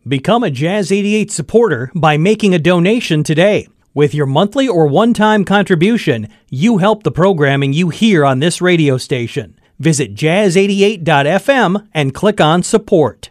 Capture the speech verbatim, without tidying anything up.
Become a Jazz eighty-eight supporter by making a donation today. With your monthly or one-time contribution, you help the programming you hear on this radio station. Visit jazz eighty-eight dot f m and click on support.